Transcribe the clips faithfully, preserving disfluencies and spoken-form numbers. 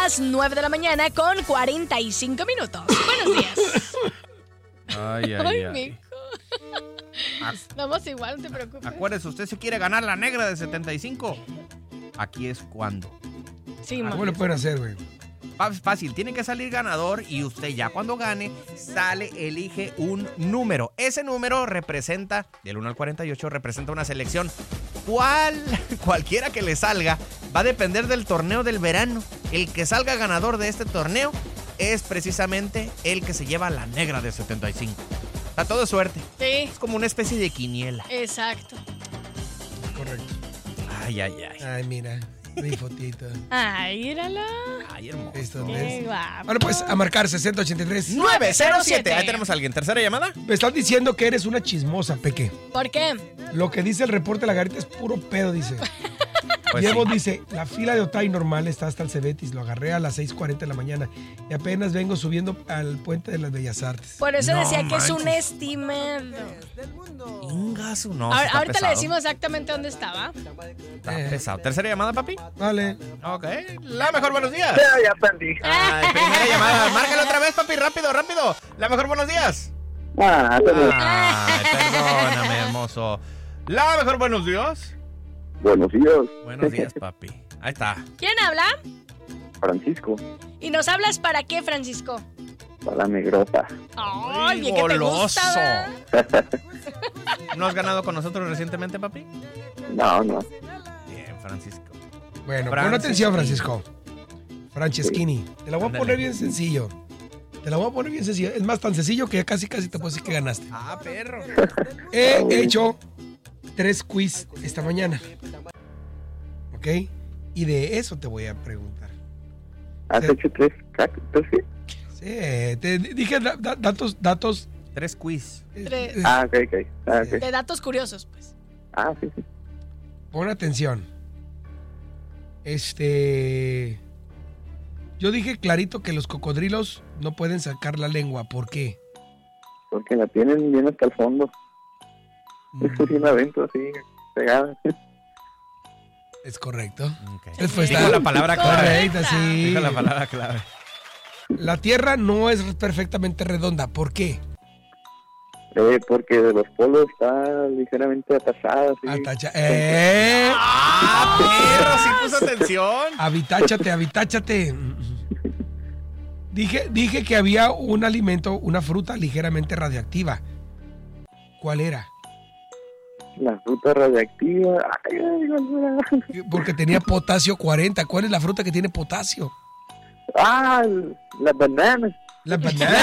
las nueve de la mañana con cuarenta y cinco minutos. Buenos días. Ay, ay, Ay, ay. mijo. Vamos igual, no te preocupes. Acuérdese, usted se quiere ganar la negra de setenta y cinco. Aquí es cuando. Sí, ¿Cómo mami. lo pueden hacer, güey? Fácil, tiene que salir ganador y usted ya cuando gane, sale, elige un número. Ese número representa, del uno al cuarenta y ocho, representa una selección. ¿Cuál? Cualquiera que le salga, va a depender del torneo del verano. El que salga ganador de este torneo es precisamente el que se lleva la negra de setenta y cinco. A todo suerte. Sí. Es como una especie de quiniela. Exacto. Correcto. Ay, ay, ay. Ay, mira, mi fotito. Ay, mírala. Ay, hermoso. Esto Qué es. guapo. Bueno, pues a marcar sesenta ochenta y tres. nueve cero siete. Ahí tenemos a alguien. ¿Tercera llamada? Me están diciendo que eres una chismosa, Peque. ¿Por qué? Lo que dice el reporte de la garita es puro pedo, dice. Pues Diego sí. dice, la fila de Otay normal está hasta el Cebetis. Lo agarré a las seis cuarenta de la mañana y apenas vengo subiendo al puente de las Bellas Artes. Por eso No decía que es un manches. estimado. Ingasu, no. Ahora- está ahorita pesado. le decimos exactamente dónde estaba. Está Eh. pesado. ¿Tercera llamada, papi? Vale. Ok. La mejor, buenos días. Ya, ya aprendí. Ay, primera llamada. Márcale otra vez, papi. Rápido, rápido. La mejor, buenos días. Ah, pero- Ay, perdóname, hermoso. La mejor, buenos días. Buenos días, Buenos días, papi. Ahí está. ¿Quién habla? Francisco, ¿Y nos hablas para qué, Francisco? para negrota. Ay, bien que te goloso. gusta, ¿verdad? ¿No has ganado con nosotros recientemente, papi? No, no. Bien, Francisco. Bueno, Francis- pon atención, Francisco. Franceschini. Te la voy a Ándale. poner bien sencillo. Te la voy a poner bien sencillo. Es más, tan sencillo que ya casi casi te puedo decir que ganaste. Ah, perro. He hecho tres quiz esta mañana. ¿Ok? Y de eso te voy a preguntar. ¿Has Sí. hecho tres cactus? ¿Sí? Sí, te dije da- da- datos, datos. Tres quiz. eh, Tres. eh, Ah, ok, ok. Ah, ok. De datos curiosos, pues. Ah, sí, sí. Pon atención. Este. Yo dije clarito que los cocodrilos no pueden sacar la lengua. ¿Por qué? Porque la tienen bien hasta el fondo. Mm, Es bien adentro, así, pegada. Es correcto. Ok. Respuesta Dijo la palabra clave. correcta, sí. Dijo la palabra clave. La Tierra no es perfectamente redonda. ¿Por qué? Eh, porque de los polos está ligeramente atachada, así. Atacha- ¡Eh! ¡Ah, perro! Sí puso atención. Habitáchate, habitáchate. Dije, dije que había un alimento, una fruta ligeramente radioactiva. ¿Cuál era? La fruta radioactiva. Ay, ay, ay. Porque tenía potasio cuarenta. ¿Cuál es la fruta que tiene potasio? Ah, la banana. La banana.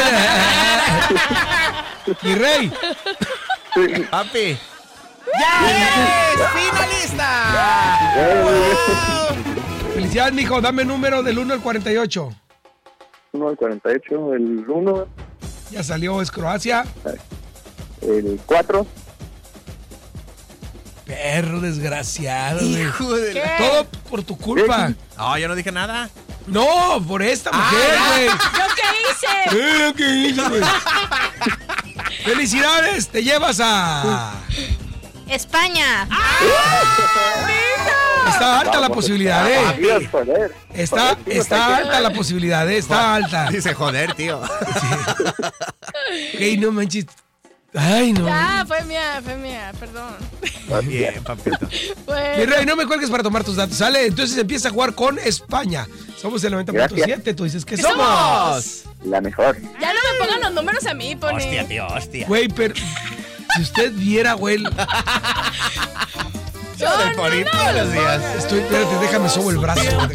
Mi rey. Papi. ¡Ya es finalista! ¡Wow! Felicidades, mijo. Dame número del uno al cuarenta y ocho. uno al cuarenta y ocho, el uno, Ya salió, es Croacia. el cuatro. Perro desgraciado, güey. Hijo de la- ¿Qué? Todo por tu culpa. No, yo no dije nada. No, por esta mujer, güey. ¿Yo qué hice? Eh, ¿qué hizo, güey? Felicidades, te llevas a... España. Está alta la Vamos, posibilidad, ah, eh. Dios, joder. Está, Joder, tío, está ¿para alta la posibilidad, eh. Está alta. Dice, joder, tío. Ey, no manches. Ay, no. Ah, fue mía, fue mía, perdón. Bien, papito. Bueno, Mi rey, no me cuelgues para tomar tus datos, ¿sale? Entonces empieza a jugar con España. Somos el noventa punto siete, tú dices que ¿Qué somos. ¡Somos! La mejor. ya no me pongan los números a mí, Pone. Hostia, tío, hostia. Güey, pero si usted viera, güey, el- Yo del Ponito todos los días. estoy, espérate, déjame sobo el brazo.